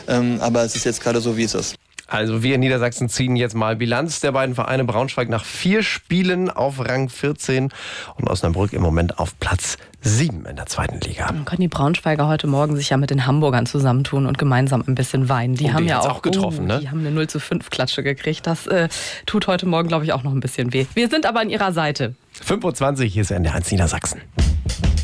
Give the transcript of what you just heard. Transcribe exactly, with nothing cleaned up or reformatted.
Ähm, aber es ist jetzt gerade so, wie es ist. Also wir in Niedersachsen ziehen jetzt mal Bilanz der beiden Vereine. Braunschweig nach vier Spielen auf Rang vierzehn und Osnabrück im Moment auf Platz sieben in der zweiten Liga. Dann können die Braunschweiger heute Morgen sich ja mit den Hamburgern zusammentun und gemeinsam ein bisschen weinen. Die Und haben die ja hat's auch, auch getroffen, oh, ne? Die haben eine null zu fünf Klatsche gekriegt. Das äh, tut heute Morgen, glaube ich, auch noch ein bisschen weh. Wir sind aber an ihrer Seite. fünfundzwanzig, hier ist N D R eins Niedersachsen.